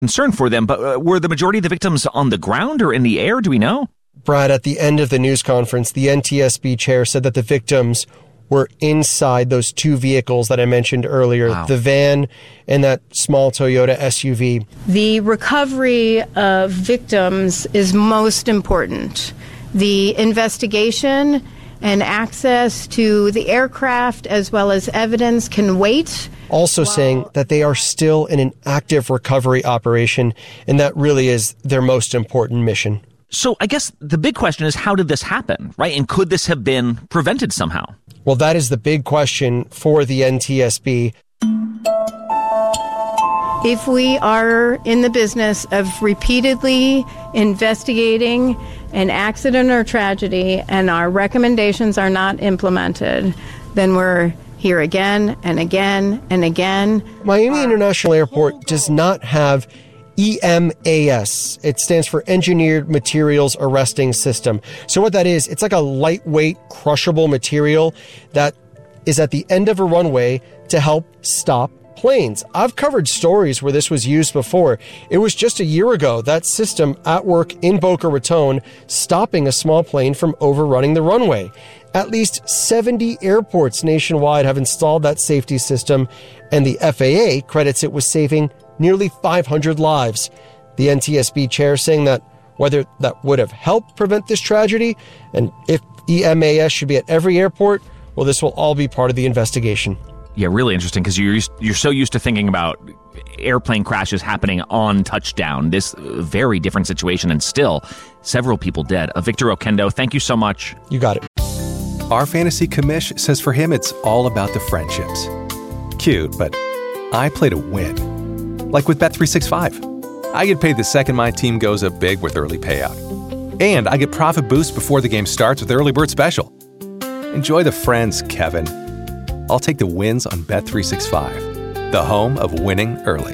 concern for them, but were the majority of the victims on the ground or in the air? Do we know? Brad, at the end of the news conference, the NTSB chair said that the victims were inside those two vehicles that I mentioned earlier, Wow. the van and that small Toyota SUV. The recovery of victims is most important. The investigation and access to the aircraft as well as evidence can wait. Also saying that they are still in an active recovery operation, and that really is their most important mission. So I guess the big question is, how did this happen, right? And could this have been prevented somehow? Well, that is the big question for the NTSB. If we are in the business of repeatedly investigating an accident or tragedy and our recommendations are not implemented, then we're here again and again and again. Miami International Airport does not have EMAS. It stands for Engineered Materials Arresting System. So what that is, it's like a lightweight, crushable material that is at the end of a runway to help stop planes. I've covered stories where this was used before. It was just a year ago, that system at work in Boca Raton, stopping a small plane from overrunning the runway. At least 70 airports nationwide have installed that safety system, and the FAA credits it with saving nearly 500 lives. The NTSB chair saying that whether that would have helped prevent this tragedy, and if EMAS should be at every airport, well, this will all be part of the investigation. Yeah, really interesting, because you're so used to thinking about airplane crashes happening on touchdown. This very different situation, and still several people dead. Victor Oquendo, thank you so much. You got it. Our fantasy commish says for him it's all about the friendships. Cute, but I play to win. Like with Bet365. I get paid the second my team goes up big with early payout. And I get profit boost before the game starts with Early Bird Special. Enjoy the friends, Kevin. I'll take the wins on Bet365, the home of winning early.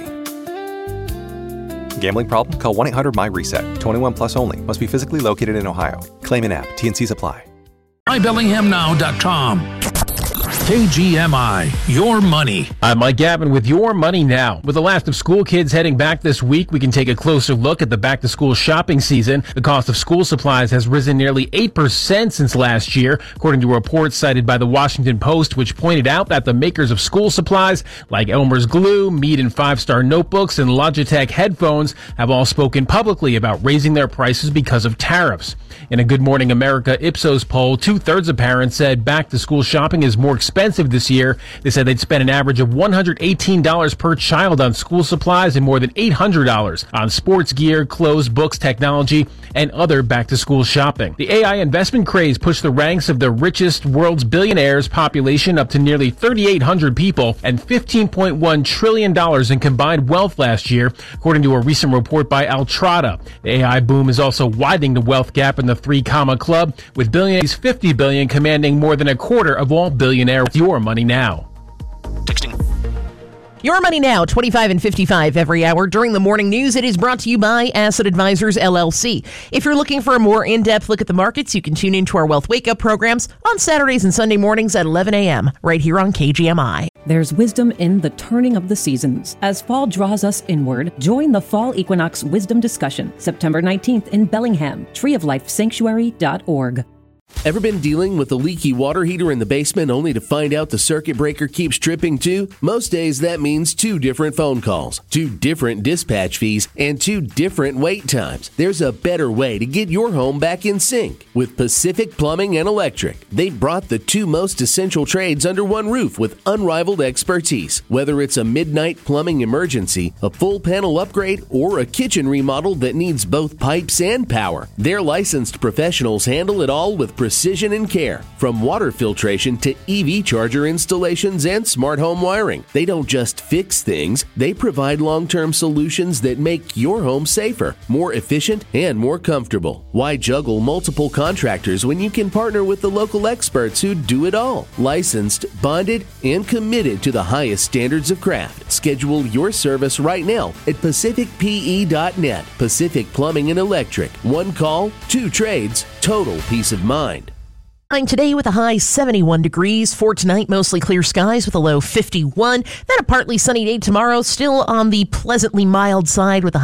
Gambling problem? Call 1-800-MY-RESET. 21 plus only. Must be physically located in Ohio. Claim in app. T&Cs apply. MyBellinghamNow.com. KGMI, your money. I'm Mike Gavin with Your Money Now. With the last of school kids heading back this week, we can take a closer look at the back-to-school shopping season. The cost of school supplies has risen nearly 8% since last year, according to a report cited by the Washington Post, which pointed out that the makers of school supplies, like Elmer's Glue, Mead and 5-Star Notebooks, and Logitech headphones, have all spoken publicly about raising their prices because of tariffs. In a Good Morning America Ipsos poll, 2/3 of parents said back-to-school shopping is more expensive this year. They said they'd spend an average of $118 per child on school supplies and more than $800 on sports gear, clothes, books, technology, and other back-to-school shopping. The AI investment craze pushed the ranks of the richest world's billionaires' population up to nearly 3,800 people and $15.1 trillion in combined wealth last year, according to a recent report by Altrata. The AI boom is also widening the wealth gap in the 3 Comma Club, with billionaires 50 billion commanding more than a quarter of all billionaires. Your Money Now. Texting. Your Money Now, 25 and 55 every hour during the morning news. It is brought to you by Asset Advisors, LLC. If you're looking for a more in-depth look at the markets, you can tune into our Wealth Wake Up programs on Saturdays and Sunday mornings at 11 a.m. right here on KGMI. There's wisdom in the turning of the seasons. As fall draws us inward, join the Fall Equinox Wisdom Discussion, September 19th in Bellingham, treeoflifesanctuary.org. Ever been dealing with a leaky water heater in the basement only to find out the circuit breaker keeps tripping too? Most days that means 2 different phone calls, 2 different dispatch fees, and 2 different wait times. There's a better way to get your home back in sync. With Pacific Plumbing and Electric, they brought the 2 most essential trades under one roof with unrivaled expertise. Whether it's a midnight plumbing emergency, a full panel upgrade, or a kitchen remodel that needs both pipes and power, their licensed professionals handle it all with precision and care. From water filtration to EV charger installations and smart home wiring, they don't just fix things, they provide long-term solutions that make your home safer, more efficient, and more comfortable. Why juggle multiple contractors when you can partner with the local experts who do it all? Licensed, bonded, and committed to the highest standards of craft. Schedule your service right now at pacificpe.net. Pacific Plumbing and Electric. 1 call, 2 trades, total peace of mind. Today with a high 71 degrees. For tonight, mostly clear skies with a low 51. Then a partly sunny day tomorrow, still on the pleasantly mild side with a high